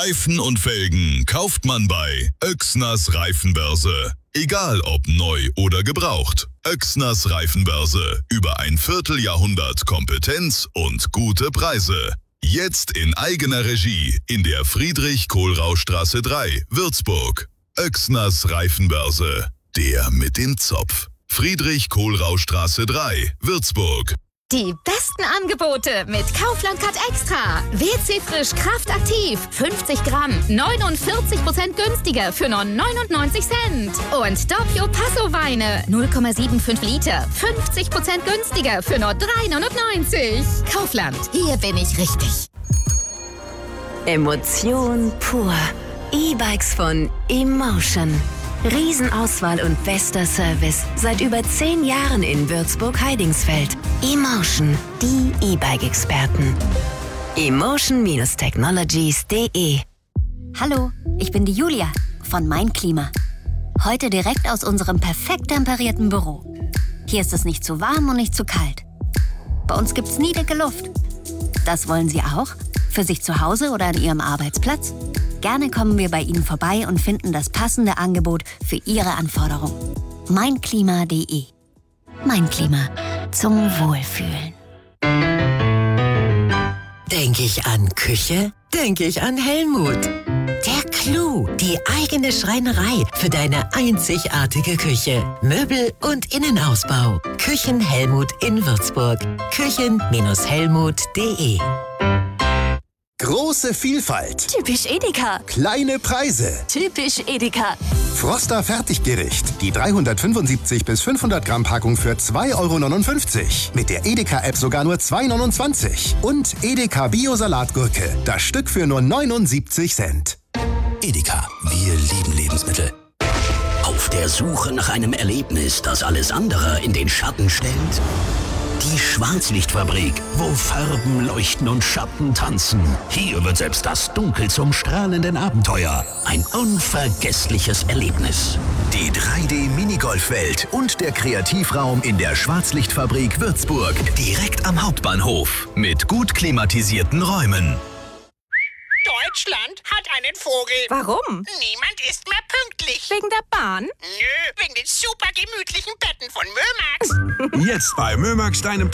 Reifen und Felgen kauft man bei Oechsners Reifenbörse. Egal ob neu oder gebraucht. Oechsners Reifenbörse. Über ein Vierteljahrhundert Kompetenz und gute Preise. Jetzt in eigener Regie in der Friedrich-Kohlrausch-Straße 3, Würzburg. Oechsners Reifenbörse. Der mit dem Zopf. Friedrich-Kohlrausch-Straße 3, Würzburg. Die besten Angebote mit Kaufland Cut Extra. WC Frisch Kraftaktiv. 50 Gramm. 49% günstiger für nur 99 Cent. Und Doppio Passo Weine. 0,75 Liter. 50% günstiger für nur 3,99. Kaufland. Hier bin ich richtig. Emotion pur. E-Bikes von Emotion. Riesenauswahl und bester Service. Seit über 10 Jahren in Würzburg-Heidingsfeld. Emotion, die E-Bike-Experten. Emotion-Technologies.de. Hallo, ich bin die Julia von Mein Klima. Heute direkt aus unserem perfekt temperierten Büro. Hier ist es nicht zu warm und nicht zu kalt. Bei uns gibt's nie dicke Luft. Das wollen Sie auch? Für sich zu Hause oder an Ihrem Arbeitsplatz? Gerne kommen wir bei Ihnen vorbei und finden das passende Angebot für Ihre Anforderungen. Meinklima.de. Mein Klima. Zum Wohlfühlen. Denke ich an Küche? Denke ich an Helmut. Der Clou, die eigene Schreinerei für deine einzigartige Küche. Möbel und Innenausbau. Küchen Helmut in Würzburg. Küchen-helmut.de. Große Vielfalt. Typisch Edeka. Kleine Preise. Typisch Edeka. Froster Fertiggericht. Die 375 bis 500 Gramm Packung für 2,59 €. Mit der Edeka-App sogar nur 2,29 €. Und Edeka Bio-Salatgurke. Das Stück für nur 79 Cent. Edeka, wir lieben Lebensmittel. Auf der Suche nach einem Erlebnis, das alles andere in den Schatten stellt? Die Schwarzlichtfabrik, wo Farben leuchten und Schatten tanzen. Hier wird selbst das Dunkel zum strahlenden Abenteuer. Ein unvergessliches Erlebnis. Die 3D-Minigolfwelt und der Kreativraum in der Schwarzlichtfabrik Würzburg. Direkt am Hauptbahnhof. Mit gut klimatisierten Räumen. Deutschland hat einen Vogel. Warum? Niemand ist mehr pünktlich. Wegen der Bahn? Nö, wegen den super gemütlichen Betten von Mömax. Jetzt bei Mömax, deinem